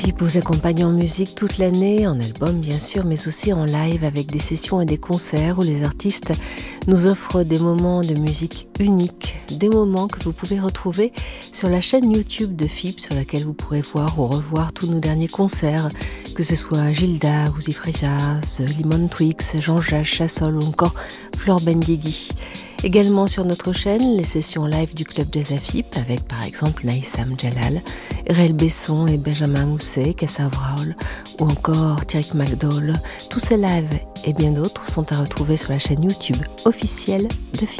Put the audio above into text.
FIP vous accompagne en musique toute l'année, en album bien sûr, mais aussi en live avec des sessions et des concerts où les artistes nous offrent des moments de musique uniques, des moments que vous pouvez retrouver sur la chaîne YouTube de FIP sur laquelle vous pourrez voir ou revoir tous nos derniers concerts, que ce soit Gilda, Uzi Frejas, Limon Twix, Jean-Jacques Chassol ou encore Flore Benguigui. Également sur notre chaîne, les sessions live du Club Jazz à FIP avec par exemple Naïsam Jalal, Réal Besson et Benjamin Mousset, Kassa Vraul ou encore Thierry McDowell. Tous ces lives et bien d'autres sont à retrouver sur la chaîne YouTube officielle de FIP.